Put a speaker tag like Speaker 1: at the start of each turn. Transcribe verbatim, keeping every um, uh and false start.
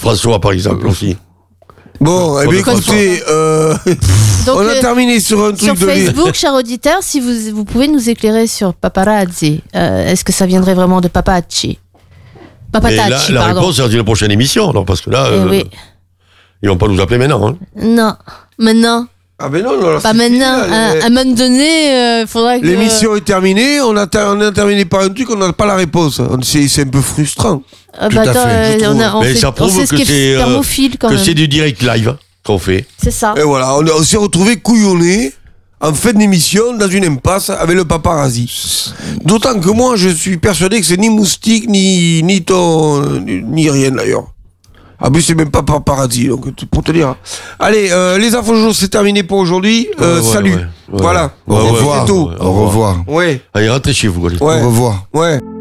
Speaker 1: François, par exemple, aussi.
Speaker 2: Bon, eh bien, écoutez, euh,
Speaker 3: Donc,
Speaker 2: on a
Speaker 3: euh,
Speaker 2: terminé sur un truc
Speaker 3: sur
Speaker 2: de...
Speaker 3: Facebook, cher auditeur, si vous, vous pouvez nous éclairer sur paparazzi, euh, est-ce que ça viendrait vraiment de paparazzi?
Speaker 1: Mais
Speaker 3: Papatacci,
Speaker 1: la, la
Speaker 3: pardon.
Speaker 1: réponse, c'est dans une prochaine émission, alors, parce que là,
Speaker 3: Eh
Speaker 1: euh,
Speaker 3: oui.
Speaker 1: ils vont pas nous appeler maintenant. Hein.
Speaker 3: Non, maintenant.
Speaker 2: Ah ben non, non là,
Speaker 3: Pas
Speaker 2: c'est fini,
Speaker 3: maintenant.
Speaker 2: là,
Speaker 3: À,
Speaker 2: les-
Speaker 3: à un moment donné, il euh, faudra que...
Speaker 2: L'émission est terminée, on a, ter- on a terminé par un truc, on n'a pas la réponse. On- C'est, c'est un peu frustrant.
Speaker 3: Ah,
Speaker 2: Tout
Speaker 3: bah,
Speaker 2: à
Speaker 3: attends,
Speaker 2: fait, je
Speaker 3: euh, on, a, on,
Speaker 1: Mais
Speaker 3: fait,
Speaker 1: ça
Speaker 3: on
Speaker 1: prouve
Speaker 3: sait ce
Speaker 1: que
Speaker 3: qu'est
Speaker 1: c'est, euh,
Speaker 3: spermophile quand
Speaker 1: que
Speaker 3: même.
Speaker 1: c'est du direct live qu'on fait.
Speaker 3: C'est ça.
Speaker 2: Et voilà, on, on s'est retrouvé couillonnés en fin d'émission dans une impasse avec le paparazzi. D'autant que moi, je suis persuadé que c'est ni moustique, ni, ni ton, ni, ni rien d'ailleurs. En plus, c'est même pas paparazzi, donc pour te dire. Allez, euh, les infos journaux, c'est terminé pour aujourd'hui. Euh,
Speaker 1: Ouais, ouais,
Speaker 2: salut.
Speaker 1: ouais, ouais.
Speaker 2: Voilà.
Speaker 1: Ouais,
Speaker 2: Au
Speaker 1: ouais,
Speaker 2: revoir.
Speaker 1: ouais, ouais,
Speaker 2: Au revoir. Ouais.
Speaker 1: Allez, rentrez chez vous. Allez.
Speaker 2: Ouais.
Speaker 4: Au revoir.
Speaker 2: Ouais.